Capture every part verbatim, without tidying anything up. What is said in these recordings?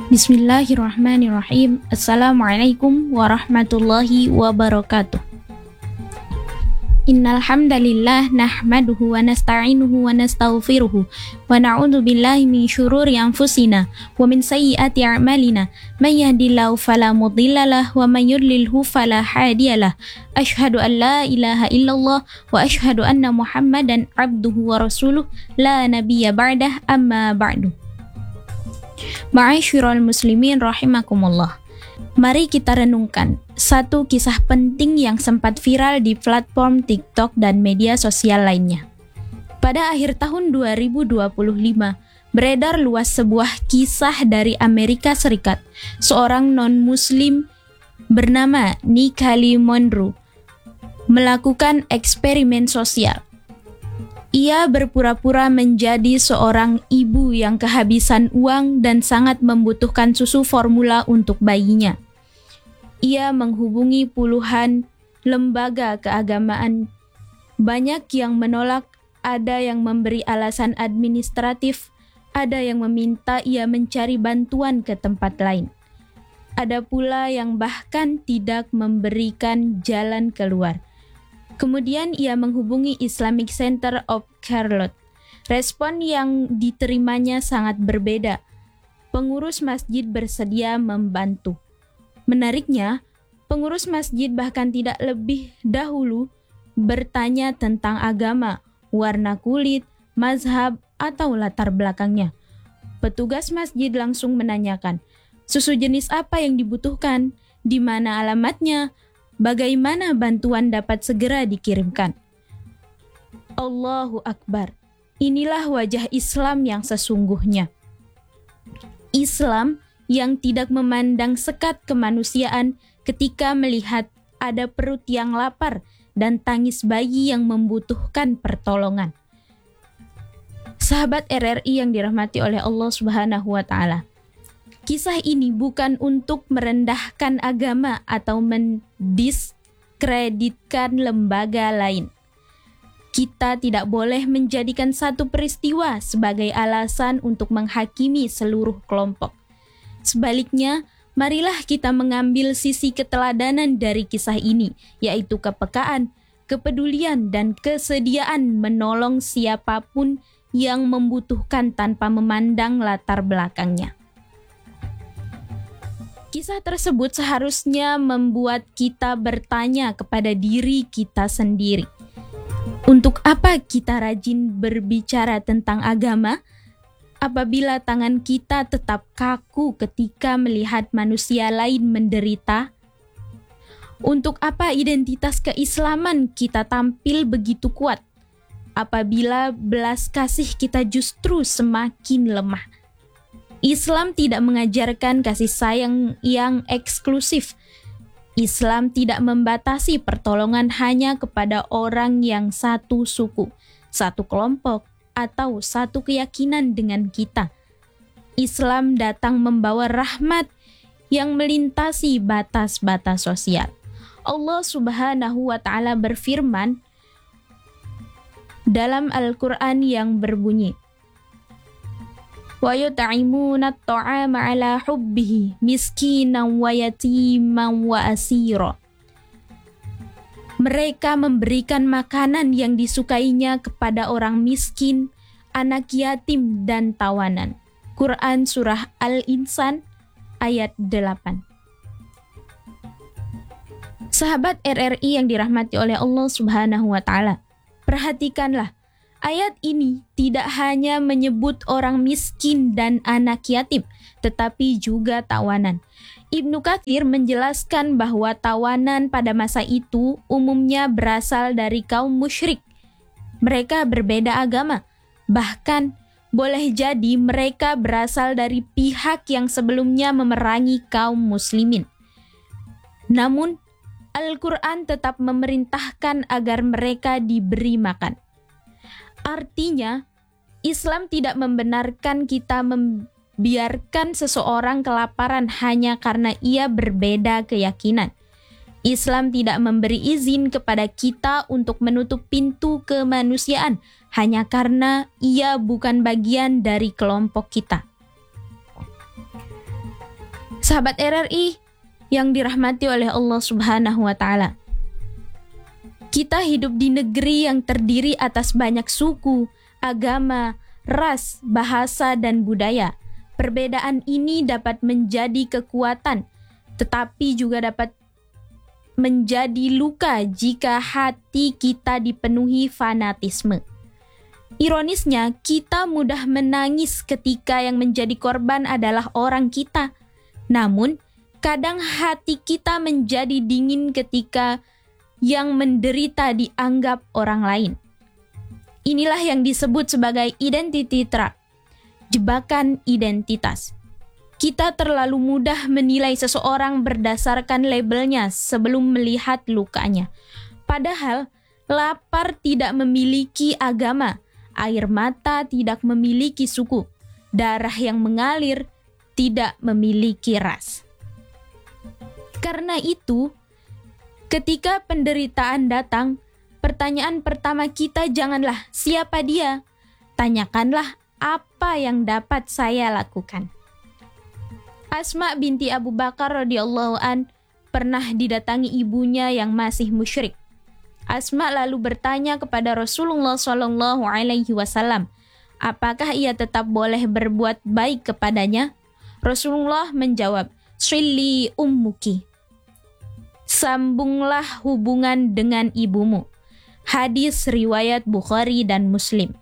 Bismillahirrahmanirrahim. Assalamualaikum warahmatullahi wabarakatuh. Innal hamdalillah nahmaduhu wa nasta'inuhu wa nastaghfiruhu wa na'udzu billahi min syururi anfusina wa min sayyiati a'malina. May yahdihillahu fala mudhillalah wa may yudlilhu fala hadiyalah. Asyhadu an la ilaha illallah wa asyhadu anna Muhammadan abduhu wa rasuluh la nabiyya ba'dah, amma ba'du. Ma'asyiral muslimin rahimakumullah. Mari kita renungkan satu kisah penting yang sempat viral di platform TikTok dan media sosial lainnya. Pada akhir tahun dua ribu dua puluh lima, beredar luas sebuah kisah dari Amerika Serikat. Seorang non-muslim bernama Nikali Monroe melakukan eksperimen sosial. Ia berpura-pura menjadi seorang ibu yang kehabisan uang dan sangat membutuhkan susu formula untuk bayinya. Ia menghubungi puluhan lembaga keagamaan. Banyak yang menolak, ada yang memberi alasan administratif, ada yang meminta ia mencari bantuan ke tempat lain. Ada pula yang bahkan tidak memberikan jalan keluar. Kemudian ia menghubungi Islamic Center of Charlotte. Respon yang diterimanya sangat berbeda. Pengurus masjid bersedia membantu. Menariknya, pengurus masjid bahkan tidak lebih dahulu bertanya tentang agama, warna kulit, mazhab, atau latar belakangnya. Petugas masjid langsung menanyakan, susu jenis apa yang dibutuhkan, di mana alamatnya, bagaimana bantuan dapat segera dikirimkan. Allahu Akbar. Inilah wajah Islam yang sesungguhnya. Islam yang tidak memandang sekat kemanusiaan ketika melihat ada perut yang lapar dan tangis bayi yang membutuhkan pertolongan. Sahabat R R I yang dirahmati oleh Allah Subhanahu wa taala. Kisah ini bukan untuk merendahkan agama atau mendiskreditkan lembaga lain. Kita tidak boleh menjadikan satu peristiwa sebagai alasan untuk menghakimi seluruh kelompok. Sebaliknya, marilah kita mengambil sisi keteladanan dari kisah ini, yaitu kepekaan, kepedulian, dan kesediaan menolong siapapun yang membutuhkan tanpa memandang latar belakangnya. Kisah tersebut seharusnya membuat kita bertanya kepada diri kita sendiri. Untuk apa kita rajin berbicara tentang agama apabila tangan kita tetap kaku ketika melihat manusia lain menderita? Untuk apa identitas keislaman kita tampil begitu kuat apabila belas kasih kita justru semakin lemah? Islam tidak mengajarkan kasih sayang yang eksklusif. Islam tidak membatasi pertolongan hanya kepada orang yang satu suku, satu kelompok, atau satu keyakinan dengan kita. Islam datang membawa rahmat yang melintasi batas-batas sosial. Allah Subhanahu wa taala berfirman dalam Al-Qur'an yang berbunyi, wa yut'imuna at-ta'ama 'ala hubbihi miskinan wa yatiman wa asira. Mereka memberikan makanan yang disukainya kepada orang miskin, anak yatim, dan tawanan. Quran Surah Al-Insan ayat delapan. Sahabat R R I yang dirahmati oleh Allah Subhanahu wa taala, perhatikanlah. Ayat ini tidak hanya menyebut orang miskin dan anak yatim, tetapi juga tawanan. Ibnu Katsir menjelaskan bahwa tawanan pada masa itu umumnya berasal dari kaum musyrik. Mereka berbeda agama, bahkan boleh jadi mereka berasal dari pihak yang sebelumnya memerangi kaum muslimin. Namun, Al-Quran tetap memerintahkan agar mereka diberi makan. Artinya, Islam tidak membenarkan kita membiarkan seseorang kelaparan hanya karena ia berbeda keyakinan. Islam tidak memberi izin kepada kita untuk menutup pintu kemanusiaan hanya karena ia bukan bagian dari kelompok kita. Sahabat R R I yang dirahmati oleh Allah Subhanahu wa Ta'ala, kita hidup di negeri yang terdiri atas banyak suku, agama, ras, bahasa, dan budaya. Perbedaan ini dapat menjadi kekuatan, tetapi juga dapat menjadi luka jika hati kita dipenuhi fanatisme. Ironisnya, kita mudah menangis ketika yang menjadi korban adalah orang kita. Namun, kadang hati kita menjadi dingin ketika yang menderita dianggap orang lain. Inilah yang disebut sebagai identity trap, jebakan identitas. Kita terlalu mudah menilai seseorang berdasarkan labelnya sebelum melihat lukanya. Padahal, lapar tidak memiliki agama, air mata tidak memiliki suku, darah yang mengalir tidak memiliki ras. Karena itu, ketika penderitaan datang, pertanyaan pertama kita janganlah siapa dia, tanyakanlah apa yang dapat saya lakukan. Asma binti Abu Bakar radhiyallahu an pernah didatangi ibunya yang masih musyrik. Asma lalu bertanya kepada Rasulullah shallallahu alaihi wasallam, apakah ia tetap boleh berbuat baik kepadanya? Rasulullah menjawab, "Shilli ummuki." Sambunglah hubungan dengan ibumu. Hadis riwayat Bukhari dan Muslim.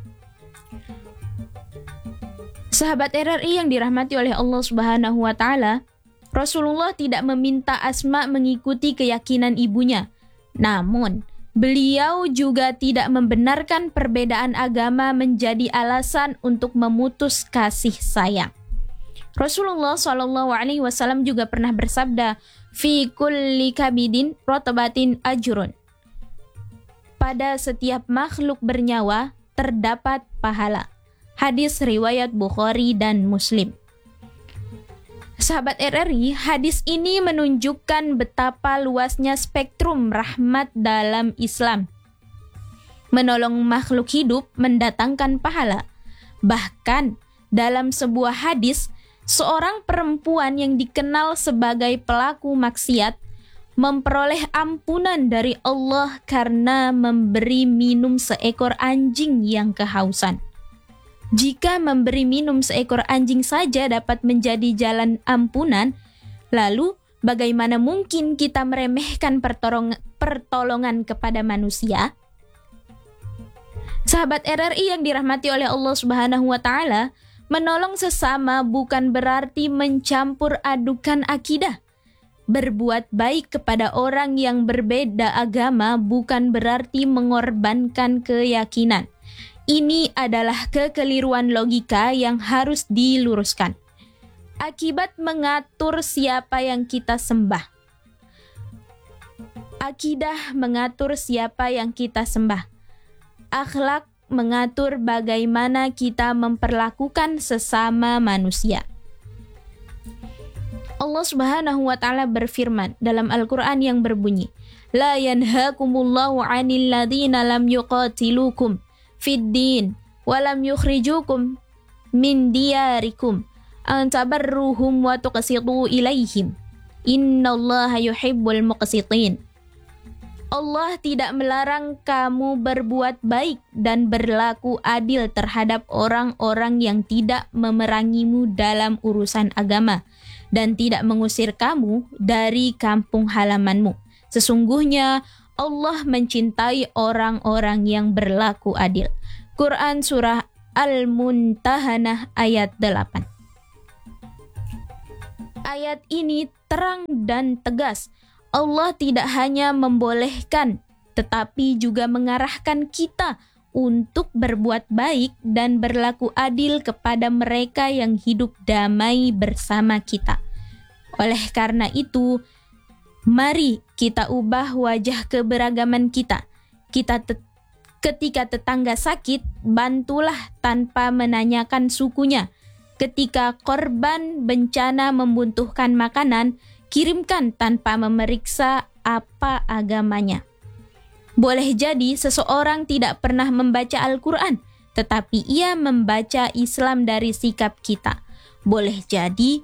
Sahabat R R I yang dirahmati oleh Allah Subhanahu wa Ta'ala, Rasulullah tidak meminta Asma mengikuti keyakinan ibunya. Namun, beliau juga tidak membenarkan perbedaan agama menjadi alasan untuk memutus kasih sayang. Rasulullah shallallahu alaihi wasallam juga pernah bersabda, "Fi kulli kabidin rotabatin ajrun." Pada setiap makhluk bernyawa terdapat pahala. Hadis riwayat Bukhari dan Muslim. Sahabat R R I, hadis ini menunjukkan betapa luasnya spektrum rahmat dalam Islam. Menolong makhluk hidup mendatangkan pahala. Bahkan dalam sebuah hadis, seorang perempuan yang dikenal sebagai pelaku maksiat memperoleh ampunan dari Allah karena memberi minum seekor anjing yang kehausan. Jika memberi minum seekor anjing saja dapat menjadi jalan ampunan, lalu bagaimana mungkin kita meremehkan pertolong, pertolongan kepada manusia? Sahabat R R I yang dirahmati oleh Allah Subhanahu wa Ta'ala, menolong sesama bukan berarti mencampur adukan akidah. Berbuat baik kepada orang yang berbeda agama bukan berarti mengorbankan keyakinan. Ini adalah kekeliruan logika yang harus diluruskan. Akibat mengatur siapa yang kita sembah. Akidah mengatur siapa yang kita sembah. Akhlak mengatur bagaimana kita memperlakukan sesama manusia. Allah Subhanahu wa Ta'ala berfirman dalam Al-Qur'an yang berbunyi, "La yanhakumullahu 'anil ladzina lam yuqatilukum fid din wa lam yukhrijukum min diyarikum an tabarruhum wa tuqsitu ilaihim. Innallaha yuhibbul muqsitin." Allah tidak melarang kamu berbuat baik dan berlaku adil terhadap orang-orang yang tidak memerangimu dalam urusan agama dan tidak mengusir kamu dari kampung halamanmu. Sesungguhnya Allah mencintai orang-orang yang berlaku adil. Quran Surah Al-Muntahanah ayat delapan. Ayat ini terang dan tegas. Allah tidak hanya membolehkan, tetapi juga mengarahkan kita untuk berbuat baik dan berlaku adil kepada mereka yang hidup damai bersama kita. Oleh karena itu, mari kita ubah wajah keberagaman kita. Kita te- ketika tetangga sakit, bantulah tanpa menanyakan sukunya. Ketika korban bencana membutuhkan makanan, kirimkan tanpa memeriksa apa agamanya. Boleh jadi seseorang tidak pernah membaca Al-Quran, tetapi ia membaca Islam dari sikap kita. Boleh jadi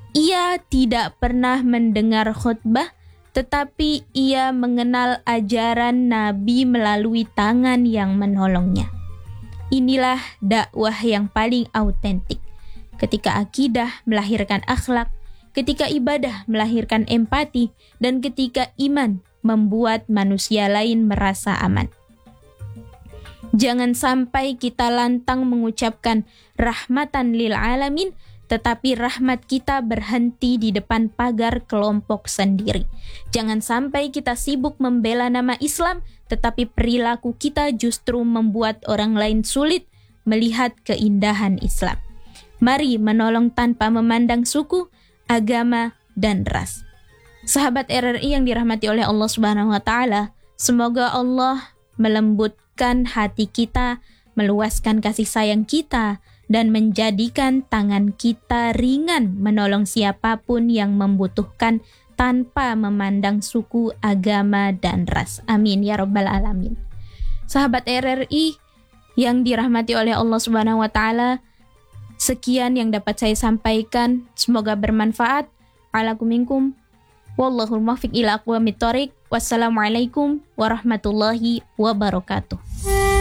Ia tidak pernah mendengar khutbah, tetapi ia mengenal ajaran Nabi melalui tangan yang menolongnya. Inilah dakwah yang paling autentik. Ketika akidah melahirkan akhlak, ketika ibadah melahirkan empati, dan ketika iman membuat manusia lain merasa aman. Jangan sampai kita lantang mengucapkan rahmatan lil alamin, tetapi rahmat kita berhenti di depan pagar kelompok sendiri. Jangan sampai kita sibuk membela nama Islam, tetapi perilaku kita justru membuat orang lain sulit melihat keindahan Islam. Mari menolong tanpa memandang suku, agama, dan ras. Sahabat R R I yang dirahmati oleh Allah Subhanahu wa taala, semoga Allah melembutkan hati kita, meluaskan kasih sayang kita, dan menjadikan tangan kita ringan menolong siapapun yang membutuhkan tanpa memandang suku, agama, dan ras. Amin ya rabbal alamin. Sahabat R R I yang dirahmati oleh Allah Subhanahu wa taala, sekian yang dapat saya sampaikan, semoga bermanfaat. Alakum minkum, wallahul muwaffiq ila aqwamit thoriq. Wassalamualaikum warahmatullahi wabarakatuh.